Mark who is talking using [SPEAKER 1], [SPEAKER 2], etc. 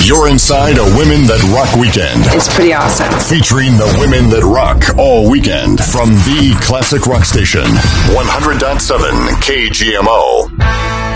[SPEAKER 1] You're inside a Women That Rock weekend.
[SPEAKER 2] It's pretty awesome.
[SPEAKER 1] Featuring the women that rock all weekend from the classic rock station, 100.7 KGMO.